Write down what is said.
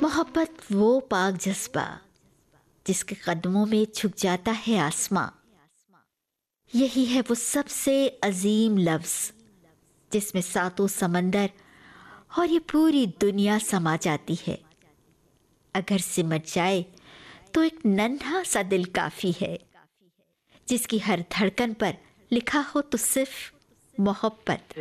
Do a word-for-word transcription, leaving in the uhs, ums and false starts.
मोहब्बत वो पाक जज्बा जिसके कदमों में झुक जाता है आसमां। यही है वो सबसे अजीम लफ्ज जिसमें सातों समंदर और ये पूरी दुनिया समा जाती है। अगर सिमट जाए तो एक नन्हा सा दिल काफी है, जिसकी हर धड़कन पर लिखा हो तो सिर्फ मोहब्बत।